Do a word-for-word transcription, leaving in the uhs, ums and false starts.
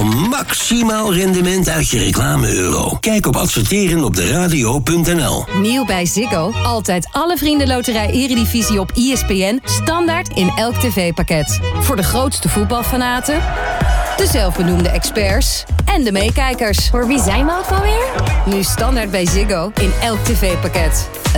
maximaal rendement uit je reclame-euro. Kijk op adverteren op de radio punt n l. Nieuw bij Ziggo. Altijd alle Vriendenloterij Eredivisie op E S P N. Standaard in elk tv-pakket. Voor de grootste voetbalfanaten, de zelfbenoemde experts en de meekijkers. Voor wie zijn we ook alweer? Nu standaard bij Ziggo in elk tv-pakket.